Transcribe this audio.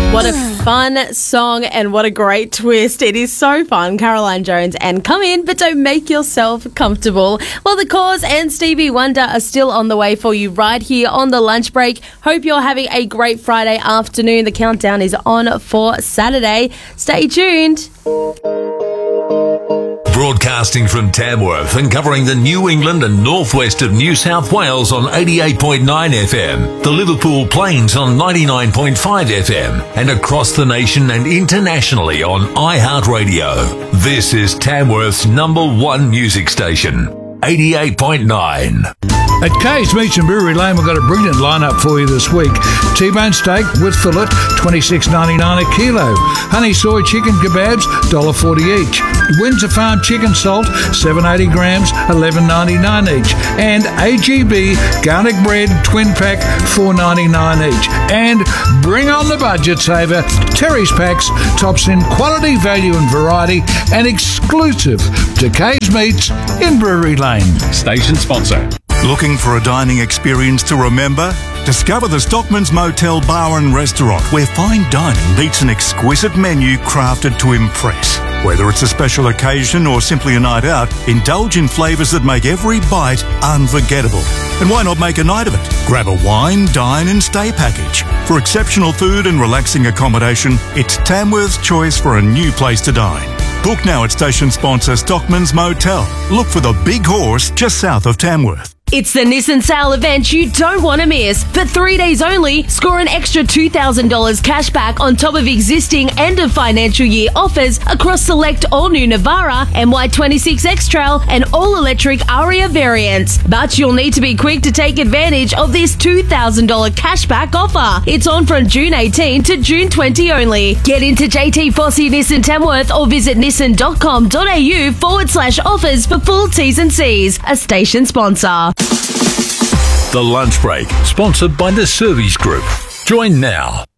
What a fun song and what a great twist. It is so fun. Caroline Jones and Come In, but don't make yourself comfortable. Well, The Cause and Stevie Wonder are still on the way for you right here on the lunch break. Hope you're having a great Friday afternoon. The countdown is on for Saturday. Stay tuned. Broadcasting from Tamworth and covering the New England and northwest of New South Wales on 88.9 FM, the Liverpool Plains on 99.5 FM, and across the nation and internationally on iHeartRadio. This is Tamworth's #1 music station, 88.9. At Kay's Meats and Brewery Lane, we've got a brilliant lineup for you this week. T-bone steak with fillet, $26.99 a kilo. Honey soy chicken kebabs, $1.40 each. Windsor Farm chicken salt, 780 grams, $11.99 each. And AGB garlic bread twin pack, $4.99 each. And bring on the budget saver. Terry's Packs tops in quality, value and variety, and exclusive to Kay's Meats in Brewery Lane. Station sponsor. Looking for a dining experience to remember? Discover the Stockman's Motel Bar and Restaurant, where fine dining meets an exquisite menu crafted to impress. Whether it's a special occasion or simply a night out, indulge in flavours that make every bite unforgettable. And why not make a night of it? Grab a wine, dine and stay package. For exceptional food and relaxing accommodation, it's Tamworth's choice for a new place to dine. Book now at station sponsor Stockman's Motel. Look for the Big Horse just south of Tamworth. It's the Nissan sale event you don't want to miss. For 3 days only, score an extra $2,000 cash back on top of existing end of financial year offers across select all-new Navara, MY26 X-Trail and all-electric Aria variants. But you'll need to be quick to take advantage of this $2,000 cash back offer. It's on from June 18 to June 20 only. Get into JT Fossey Nissan Tamworth or visit nissan.com.au/offers for full T's and C's. A station sponsor. The Lunch Break, sponsored by the Service Group. Join now.